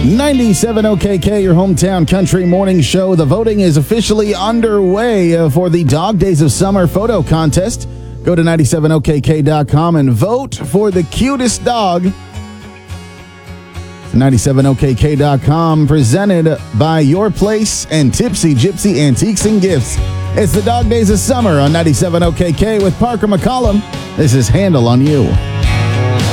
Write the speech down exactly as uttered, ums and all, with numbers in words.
ninety-seven O K K, your hometown country morning show. The voting is officially underway uh, for the Dog Days of Summer photo contest. Go to ninety-seven O K K dot com and vote for the cutest dog. ninety-seven O K K dot com, presented by Your Place and Tipsy Gypsy Antiques and Gifts. It's the Dog Days of Summer on ninety-seven O K K with Parker McCollum. This is Handle on You.